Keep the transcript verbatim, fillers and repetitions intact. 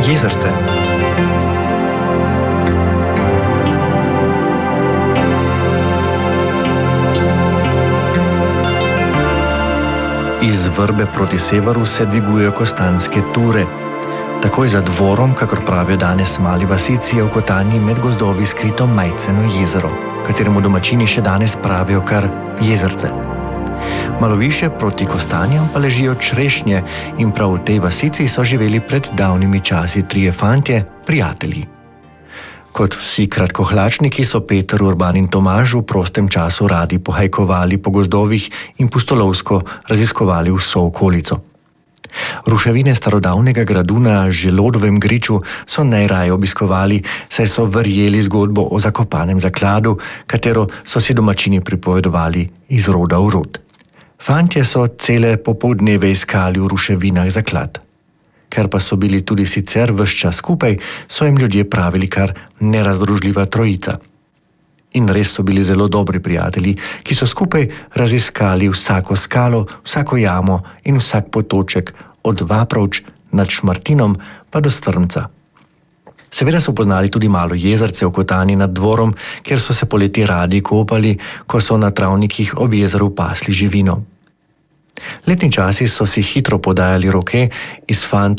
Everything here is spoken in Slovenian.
Jezerce. Iz vrbe proti severu se dvigujejo kostanske ture. Takoj za dvorom, kakor pravijo danes mali vasici, je v Kotanji med gozdovi skrito majceno jezero, kateremu domačini še danes pravijo kar Jezerce. Malo više proti Kostanjam pa ležijo črešnje in prav v tej vasici so živeli pred davnimi časi trije fantje, prijatelji. Kot vsi kratkohlačniki so Peter, Urban in Tomaž v prostem času radi pohajkovali po gozdovih in pustolovsko raziskovali vso okolico. Ruševine starodavnega gradu na Želodovem griču so najraje obiskovali, saj so verjeli zgodbo o zakopanem zakladu, katero so si domačini pripovedovali iz roda v rod. Fantje so cele popoldneve iskali v ruševinah zaklad. Ker pa so bili tudi sicer ves čas skupaj, so jim ljudje pravili kar nerazdružljiva trojica. In res so bili zelo dobri prijatelji, ki so skupaj raziskali vsako skalo, vsako jamo in vsak potoček, od Vaprovč nad Šmartinom pa do Strmca. Seveda so poznali tudi malo jezerce v Kotanji nad dvorom, kjer so se poleti radi kopali, ko so na travnikih ob jezeru pasli živino. Letni časi so si hitro podajali roke, iz fantov